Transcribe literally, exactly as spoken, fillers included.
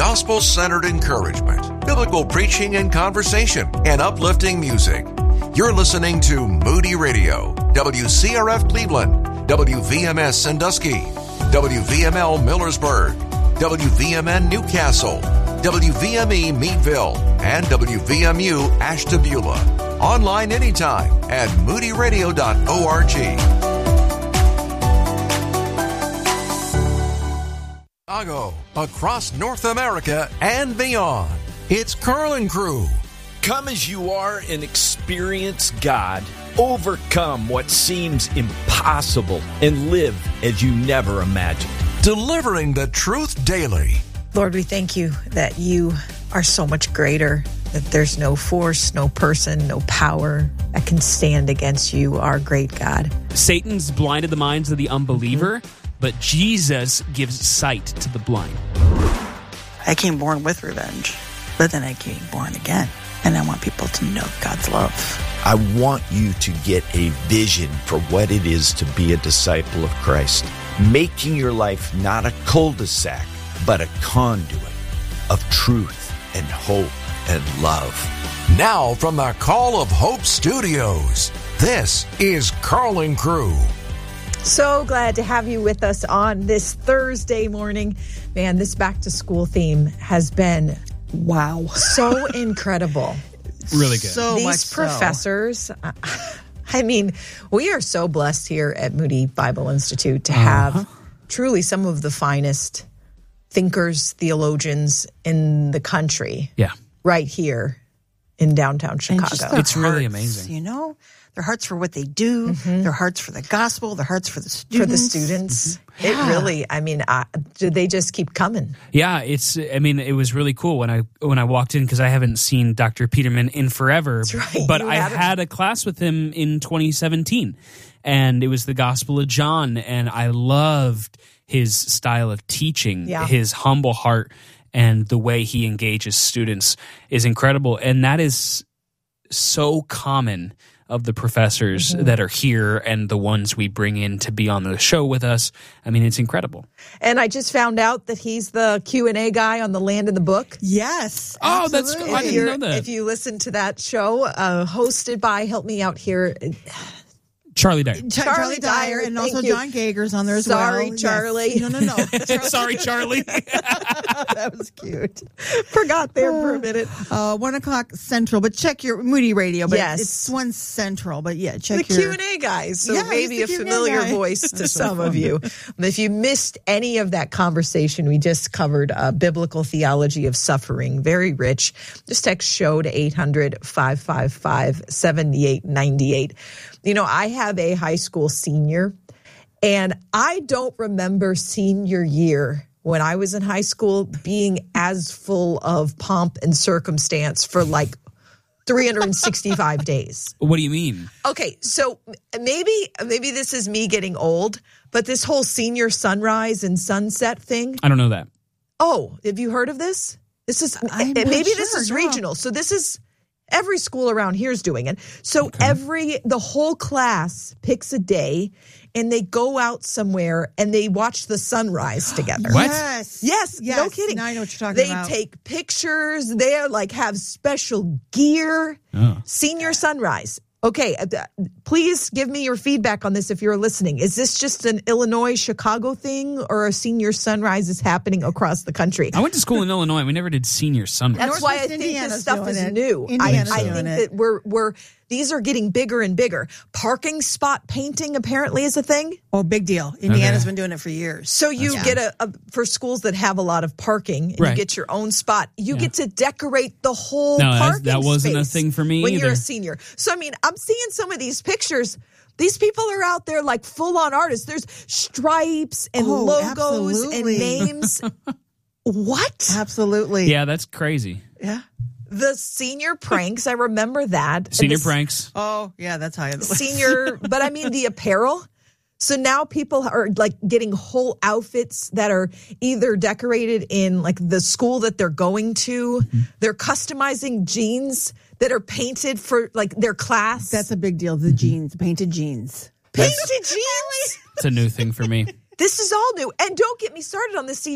gospel-centered encouragement, biblical preaching and conversation, and uplifting music. You're listening to Moody Radio, W C R F Cleveland, W V M S Sandusky, W V M L Millersburg, W V M N Newcastle, W V M E Meadville, and W V M U Ashtabula. Online anytime at moody radio dot org. Chicago, across North America and beyond. It's Carlin Crew. Come as you are and experience God. Overcome what seems impossible and live as you never imagined. Delivering the truth daily. Lord, we thank you that you are so much greater, that there's no force, no person, no power that can stand against you, our great God. Satan's blinded the minds of the unbeliever, mm-hmm. but Jesus gives sight to the blind. I came born with revenge, but then I came born again. And I want people to know God's love. I want you to get a vision for what it is to be a disciple of Christ, making your life not a cul-de-sac, but a conduit of truth and hope and love. Now from the Call of Hope Studios, this is Carlin Crew. So glad to have you with us on this Thursday morning. Man, this back-to-school theme has been wow, so incredible. Really good. So These much professors, so. I mean, we are so blessed here at Moody Bible Institute to have uh-huh. truly some of the finest thinkers, theologians in the country. Yeah. Right here in downtown Chicago. It's really hearts, amazing. You know, their hearts for what they do, mm-hmm. their hearts for the gospel, their hearts for the students. For the students. Mm-hmm. Yeah. It really, I mean, I, they just keep coming. Yeah, it's, I mean, it was really cool when I when I walked in because I haven't seen Doctor Peterman in forever. That's right. But you I haven't. had a class with him in twenty seventeen, and it was the Gospel of John, and I loved his style of teaching, yeah. his humble heart, and the way he engages students is incredible. And that is so common of the professors mm-hmm. that are here and the ones we bring in to be on the show with us. I mean, it's incredible. And I just found out that he's the Q and A guy on The Land in the Book. Yes. Oh, that's absolutely. I didn't know that. If you listen to that show, uh, hosted by, help me out here, Charlie Dyer. Ch- Charlie, Charlie Dyer, Dyer and also you. John Gager's on there as Sorry, well. Charlie. Yes. No, no, no. Sorry, Charlie. That was cute. Forgot there for a minute. Uh, one o'clock Central, but check your Moody Radio. But yes. It's one Central, but yeah, check the your... The Q and A guys, so yeah, maybe a Q and A familiar guy. voice to some of you. If you missed any of that conversation, we just covered uh, biblical theology of suffering, very rich. Just text SHOW to eight hundred, five five five, seven eight nine eight. You know, I have a high school senior, and I don't remember senior year when I was in high school being as full of pomp and circumstance for like three hundred sixty-five days. What do you mean? Okay, so maybe maybe this is me getting old, but this whole senior sunrise and sunset thing. I don't know that. Oh, have you heard of this? This is I'm maybe not this sure, is no. regional. So this is every school around here is doing it. So Okay. every the whole class picks a day and they go out somewhere and they watch the sunrise together. What? Yes. Yes, yes. no kidding. Now I know what you're talking they about. They take pictures. They are like have special gear. Oh. Senior sunrise. Okay, uh, please give me your feedback on this if you're listening. Is this just an Illinois, Chicago thing, or a senior sunrise is happening across the country? I went to school in Illinois. We never did senior sunrise. That's why I Northwest think Indiana's this stuff doing is it. new. I, Indiana's I doing think it. that we're we're these are getting bigger and bigger. Parking spot painting apparently is a thing. Oh, big deal. Indiana's Okay. been doing it for years. So you That's get a, a for schools that have a lot of parking, and Right. you get your own spot. You Yeah. get to decorate the whole No, that's- parking that wasn't a space thing for me when you're either. a senior. So I mean, I'm seeing some of these pictures. These people are out there like full on artists. There's stripes and Oh, logos absolutely. and names. What? Absolutely. Yeah, that's crazy. Yeah. The senior pranks, I remember that. And Senior the pranks. Oh, yeah, that's how it Senior, but I mean the apparel. So now people are like getting whole outfits that are either decorated in like the school that they're going to. Mm-hmm. They're customizing jeans that are painted for like their class. That's a big deal. The jeans, painted jeans. Painted jeans. It's a new thing for me. This is all new. And don't get me started on this